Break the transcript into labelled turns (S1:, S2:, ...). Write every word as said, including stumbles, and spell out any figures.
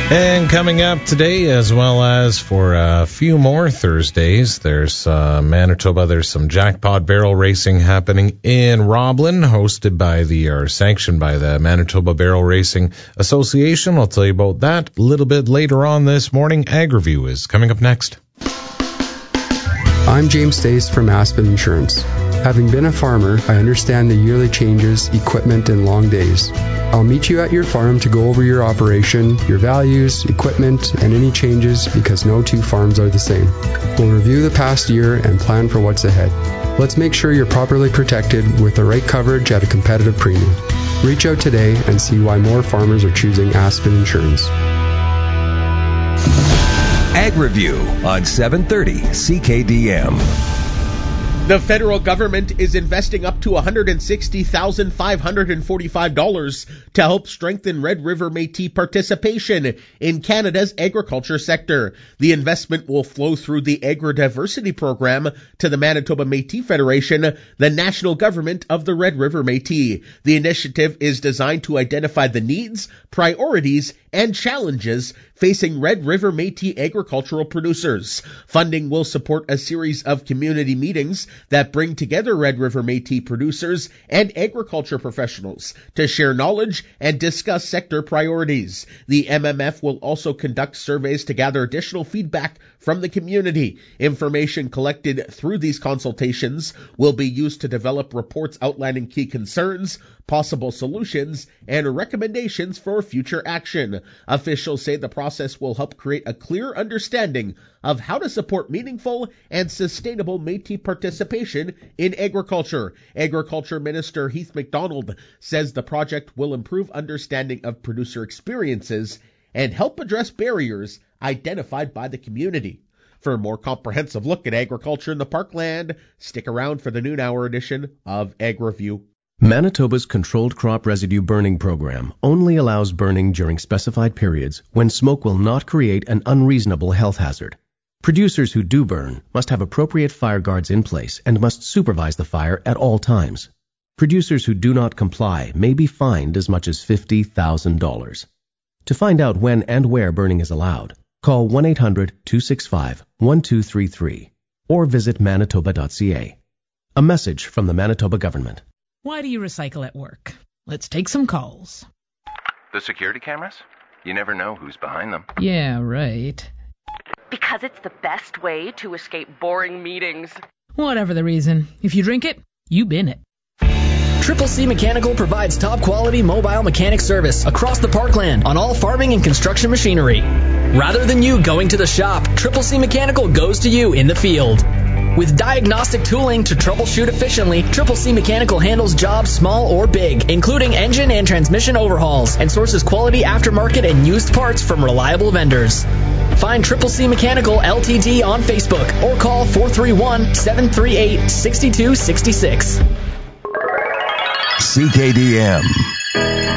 S1: And coming up today, as well as for a few more Thursdays, there's uh, Manitoba. There's some jackpot barrel racing happening in Roblin, hosted by the, or sanctioned by the Manitoba Barrel Racing Association. I'll tell you about that a little bit later on this morning. AgriView is coming up next.
S2: I'm James Stace from Aspen Insurance. Having been a farmer, I understand the yearly changes, equipment, and long days. I'll meet you at your farm to go over your operation, your values, equipment, and any changes because no two farms are the same. We'll review the past year and plan for what's ahead. Let's make sure you're properly protected with the right coverage at a competitive premium. Reach out today and see why more farmers are choosing Aspen Insurance.
S3: AgriView on seven thirty C K D M.
S4: The federal government is investing up to one hundred sixty thousand five hundred forty-five dollars to help strengthen Red River Métis participation in Canada's agriculture sector. The investment will flow through the Agri-Diversity Program to the Manitoba Métis Federation, the national government of the Red River Métis. The initiative is designed to identify the needs, priorities, and challenges facing Red River Métis agricultural producers. Funding will support a series of community meetings that bring together Red River Métis producers and agriculture professionals to share knowledge and discuss sector priorities. The M M F will also conduct surveys to gather additional feedback from the community. Information collected through these consultations will be used to develop reports outlining key concerns, possible solutions, and recommendations for future action. Officials say the process will help create a clear understanding of how to support meaningful and sustainable Métis participation in agriculture. Agriculture Minister Heath MacDonald says the project will improve understanding of producer experiences and help address barriers identified by the community. For a more comprehensive look at agriculture in the Parkland, stick around for the noon hour edition of AgriView.
S5: Manitoba's Controlled Crop Residue Burning Program only allows burning during specified periods when smoke will not create an unreasonable health hazard. Producers who do burn must have appropriate fire guards in place and must supervise the fire at all times. Producers who do not comply may be fined as much as fifty thousand dollars. To find out when and where burning is allowed, call one eight hundred two six five one two three three or visit manitoba dot c a. A message from the Manitoba government.
S6: Why do you recycle at work? Let's take some calls.
S7: The security cameras? You never know who's behind them.
S6: Yeah, right.
S8: Because it's the best way to escape boring meetings.
S6: Whatever the reason, if you drink it, you bin it.
S9: Triple C Mechanical provides top-quality mobile mechanic service across the Parkland on all farming and construction machinery. Rather than you going to the shop, Triple C Mechanical goes to you in the field. With diagnostic tooling to troubleshoot efficiently, Triple C Mechanical handles jobs small or big, including engine and transmission overhauls, and sources quality aftermarket and used parts from reliable vendors. Find Triple C Mechanical L T D on Facebook or call four three one, seven three eight, six two six six.
S3: C K D M.